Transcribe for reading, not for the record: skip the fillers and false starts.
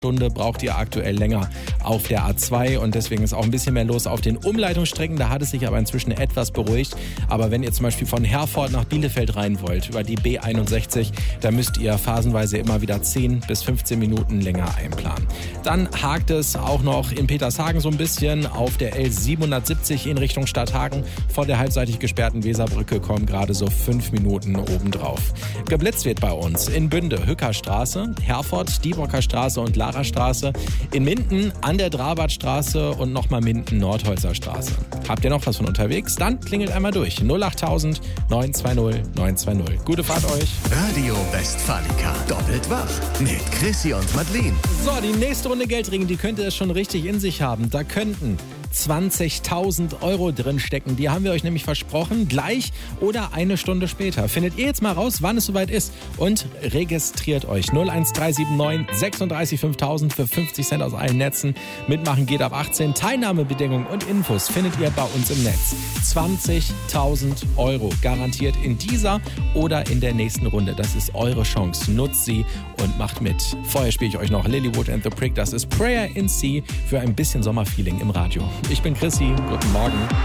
Stunde braucht ihr aktuell länger auf der A2 und deswegen ist auch ein bisschen mehr los auf den Umleitungsstrecken. Da hat es sich aber inzwischen etwas beruhigt. Aber wenn ihr zum Beispiel von Herford nach Bielefeld rein wollt, über die B61, da müsst ihr phasenweise immer wieder 10 bis 15 Minuten länger einplanen. Dann hakt es auch noch in Petershagen so ein bisschen. Auf der L770 in Richtung Stadthagen vor der halbseitig gesperrten Weserbrücke kommen gerade so 5 Minuten obendrauf. Geblitzt wird bei uns in Bünde, Hückerstraße, Herford, Diebocker Straße und Straße, in Minden an der Drabartstraße und nochmal Minden Nordholzer Straße. Habt ihr noch was von unterwegs? Dann klingelt einmal durch. 08000 920 920. Gute Fahrt euch. Radio Westfalica. Doppelt wach. Mit Chrissy und Madeleine. So, die nächste Runde Geldring, die könnte es schon richtig in sich haben. Da könnten 20.000 Euro drin stecken. Die haben wir euch nämlich versprochen. Gleich oder eine Stunde später. Findet ihr jetzt mal raus, wann es soweit ist und registriert euch. 01379 36 5000 für 50 Cent aus allen Netzen. Mitmachen geht ab 18. Teilnahmebedingungen und Infos findet ihr bei uns im Netz. 20.000 Euro garantiert in dieser oder in der nächsten Runde. Das ist eure Chance. Nutzt sie und macht mit. Vorher spiele ich euch noch Lilywood and the Prick. Das ist Prayer in Sea für ein bisschen Sommerfeeling im Radio. Ich bin Chrissy. Guten Morgen.